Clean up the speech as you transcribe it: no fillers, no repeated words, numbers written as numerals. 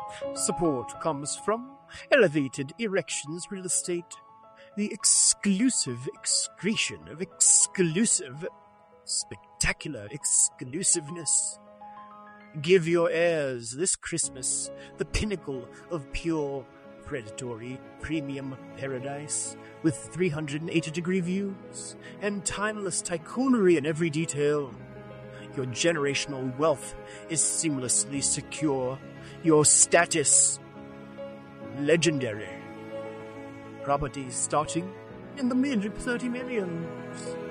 Support comes from Elevated Erections Real Estate, the exclusive excretion of exclusive, spectacular exclusiveness. Give your heirs this Christmas the pinnacle of pure, predatory, premium paradise with 380-degree views and timeless tycoonery in every detail. Your generational wealth is seamlessly secure. Your status, legendary. Properties starting in the mid-30 millions.